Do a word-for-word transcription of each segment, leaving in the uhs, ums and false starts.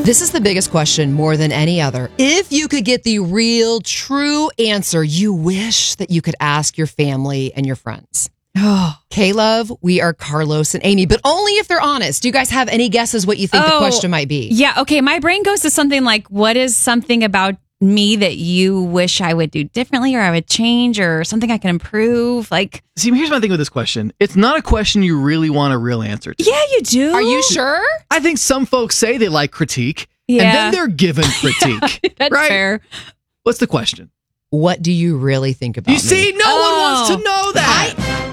This is the biggest question more than any other. If you could get the real, true answer you wish that you could ask your family and your friends. Oh. K-Love, we are Carlos and Amy, but only if they're honest. Do you guys have any guesses what you think oh, the question might be? Yeah, okay. My brain goes to something like, what is something about me that you wish I would do differently or I would change or something I can improve? Like, see, here's my thing with this question. It's not a question you really want a real answer to. Yeah, you do. Are you sure? I think some folks say they like critique, yeah. and then they're given critique. That's right? fair. What's the question? What do you really think about You me? see, no oh. one wants to know that.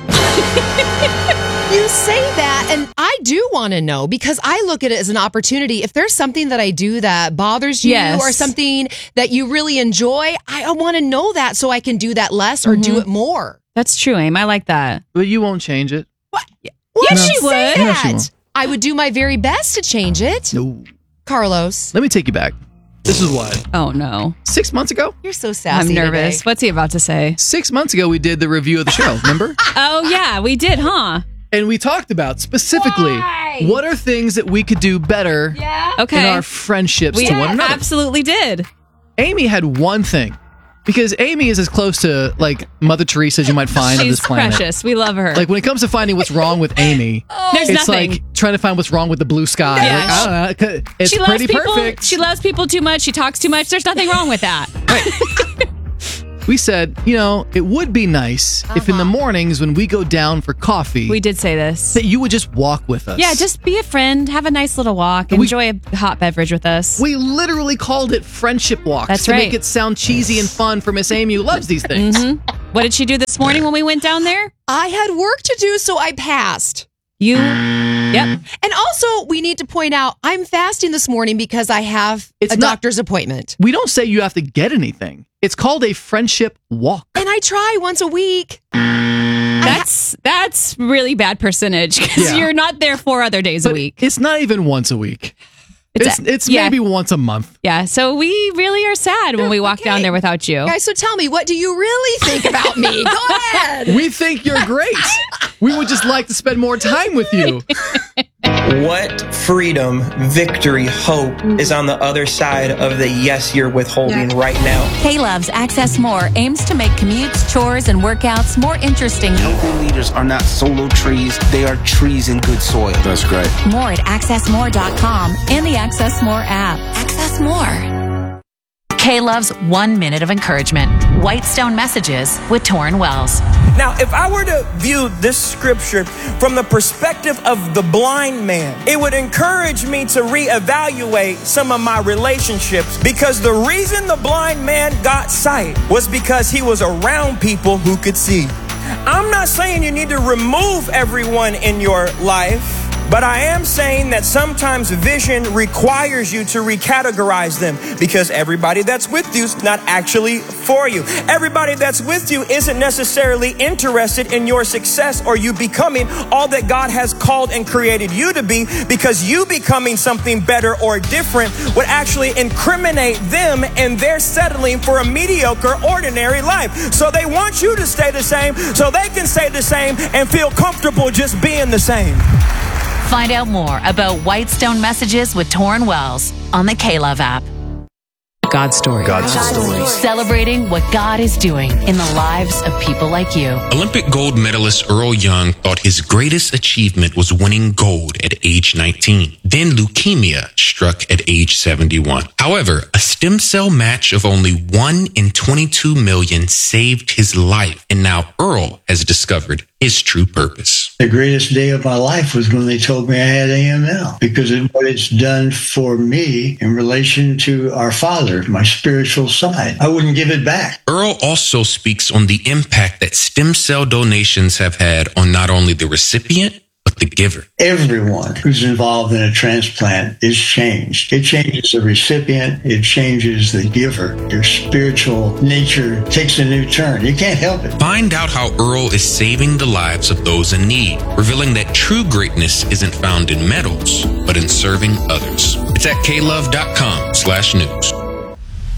I, you say that, and I do want to know because I look at it as an opportunity. If there's something that I do that bothers you yes. or something that you really enjoy, I, I want to know that so I can do that less or mm-hmm. do it more. That's true, Aim. I like that. But you won't change it. What? Yes, Why she you say would. No, she that? won't. I would do my very best to change it. No. Carlos. Let me take you back. This is what? Oh, no. Six months ago? You're so sassy I'm nervous. today. What's he about to say? Six months ago, we did the review of the show, remember? Oh, yeah, we did, huh? And we talked about specifically Why? what are things that we could do better Yeah. Okay. in our friendships we to one another. absolutely did. Amy had one thing. Because Amy is as close to like Mother Teresa as you might find on She's this planet. precious. We love her. Like when it comes to finding what's wrong with Amy, There's it's nothing. like trying to find what's wrong with the blue sky. Yeah. Like, I don't know. It's she loves pretty people, perfect. She loves people too much. She talks too much. There's nothing wrong with that. We said, you know, it would be nice if in the mornings when we go down for coffee, We did say this. that you would just walk with us. Yeah, just be a friend. Have a nice little walk. We- Enjoy a hot beverage with us. We literally called it friendship walks That's to right. make it sound cheesy and fun for Miss Amy who loves these things. Mm-hmm. What did she do this morning when we went down there? I had work to do, so I passed. You, yep. And also, we need to point out, I'm fasting this morning because I have It's a not- doctor's appointment. We don't say you have to get anything. It's called a friendship walk. And I try once a week. That's that's really bad percentage because Yeah. you're not there four other days a But week. it's not even once a week. It's, a- it's yeah. maybe once a month. Yeah, so we really are sad when we walk Okay. down there without you. Guys, so tell me, what do you really think about me? Go ahead. We think you're great. We would just like to spend more time with you. What freedom, victory, hope is on the other side of the yes you're withholding right now? K-Love's Access More aims to make commutes, chores, and workouts more interesting. Healthy leaders are not solo trees. They are trees in good soil. That's great. More at access more dot com and the Access More app. Access More. K-Love's One Minute of Encouragement. Whitestone Messages with Torrin Wells. Now, if I were to view this scripture from the perspective of the blind man, it would encourage me to reevaluate some of my relationships, because the reason the blind man got sight was because he was around people who could see. I'm not saying you need to remove everyone in your life, but I am saying that sometimes vision requires you to recategorize them, because everybody that's with you is not actually for you. Everybody that's with you isn't necessarily interested in your success or you becoming all that God has called and created you to be, because you becoming something better or different would actually incriminate them, and they're settling for a mediocre, ordinary life. So they want you to stay the same so they can stay the same and feel comfortable just being the same. Find out more about Whitestone Messages with Torrin Wells on the K-Love app. God's story. God's story. Celebrating what God is doing in the lives of people like you. Olympic gold medalist Earl Young thought his greatest achievement was winning gold at age nineteen. Then leukemia struck at age seventy-one. However, a stem cell match of only one in twenty-two million saved his life. And now Earl has discovered his true purpose. The greatest day of my life was when they told me I had A M L, because of what it's done for me in relation to our Father, my spiritual side. I wouldn't give it back. Earl also speaks on the impact that stem cell donations have had on not only the recipient, but the giver. Everyone who's involved in a transplant is changed. It changes the recipient. It changes the giver. Your spiritual nature takes a new turn. You can't help it. Find out how Earl is saving the lives of those in need, revealing that true greatness isn't found in medals, but in serving others. It's at klove dot com slash news.